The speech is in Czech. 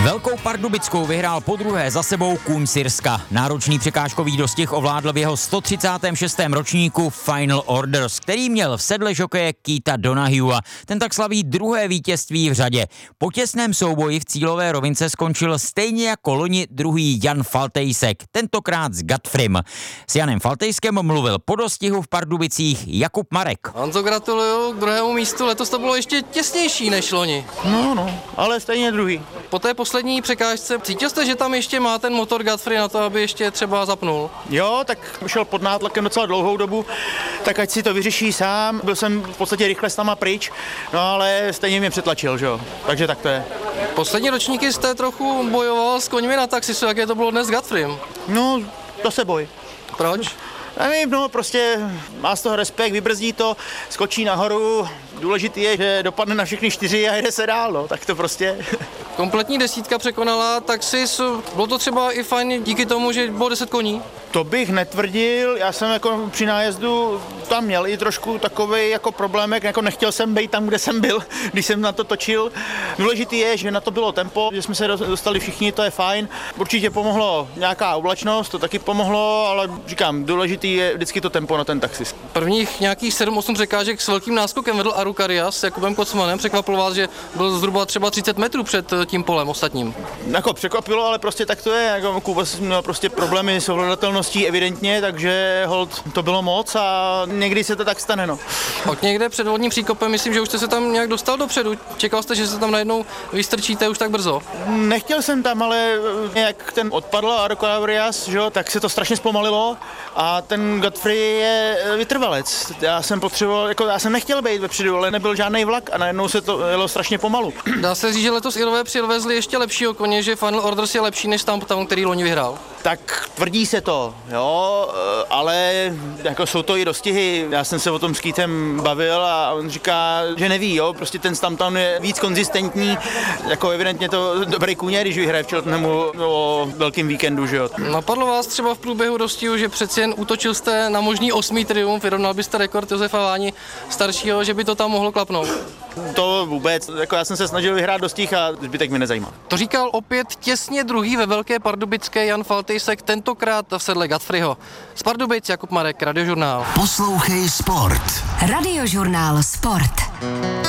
Velkou Pardubickou vyhrál podruhé za sebou Kůň Sirska. Náročný překážkový dostih ovládl v jeho 136. ročníku Final Orders, který měl v sedle žokeje Keitha Donahuea. Ten tak slaví druhé vítězství v řadě. Po těsném souboji v cílové rovince skončil stejně jako loni druhý Jan Faltejsek, tentokrát s Godfreym. S Janem Faltejskem mluvil po dostihu v Pardubicích Jakub Marek. Honzo, gratuluju k druhému místu, letos to bylo ještě těsnější než loni. No, ale stejně druhý. Po té poslední překážce cítil jste, že tam ještě má ten motor Godfrey na to, aby ještě třeba zapnul? Jo, tak šel pod nátlakem docela dlouhou dobu, tak ať si to vyřeší sám. Byl jsem v podstatě rychle s náma pryč, no ale stejně mě přetlačil, že jo. Takže tak to je. Poslední ročníky jste trochu bojoval s koňmi na taxisu, jaké to bylo dnes s Godfreym? No, to se boj. Proč? Nevím, no prostě má z toho respekt, vybrzdí to, skočí nahoru. Důležitý je, že dopadne na všechny 4 a jede se dál, no, tak to prostě. Kompletní desítka překonala taxis, bylo to třeba i fajn díky tomu, že bylo 10 koní? To bych netvrdil, já jsem jako při nájezdu tam měl i trošku takovej jako problémek, jako nechtěl jsem být tam, kde jsem byl, když jsem na to točil. Důležitý je, že na to bylo tempo, že jsme se dostali všichni, to je fajn. Určitě pomohlo nějaká oblačnost, to taky pomohlo, ale říkám, důležitý je vždycky to tempo na ten taxis. Prvních nějakých 7-8 překážek s velkým náskokem vedl Arukarias s Jakubem Kocmanem. Překvapilo vás, že byl zhruba třeba 30 metrů před tím polem ostatním? Jako překvapilo, ale prostě tak to je, jako Kuba měl prostě problémy s ovladatelností evidentně, takže hold, to bylo moc a někdy se to tak stane, no. Od někde před vodním příkopem, myslím, že už jste se tam nějak dostal dopředu. Čekal jste, že se tam najednou vystrčíte už tak brzo? Nechtěl jsem tam, ale jak ten odpadl Arukarias, že jo, tak se to strašně zpomalilo a ten Godfrey je vytrvalec. Já jsem potřeboval, jako já jsem nechtěl být vepředu, ale nebyl žádný vlak a najednou se to jelo strašně pomalu. Dá se říct, že letos Irové přivezli ještě lepšího koně, že Final Orders je lepší než tam, který loni vyhrál? Tak tvrdí se to, jo, ale jako jsou to i dostihy. Já jsem se o tom s Keithem bavil a on říká, že neví, jo, prostě ten Stumptown je víc konzistentní, jako evidentně to dobrý kůně, když vyhraje v Cheltenhamu o velkým víkendu, že jo. Napadlo vás třeba v průběhu dostihu, že přeci jen útočil jste na možný 8. triumf, vyrovnal byste rekord Josefa Váni staršího, že by to tam mohlo klapnout? To vůbec, jako já jsem se snažil vyhrát dostih a zbytek mi nezajímá. To říkal opět těsně druhý ve Velké Pardubické Jan Faltejsek, tentokrát v sedle Godfreyho. Z Pardubic Jakub Marek, Radiožurnál. Poslouchej Sport. Radiožurnál Sport.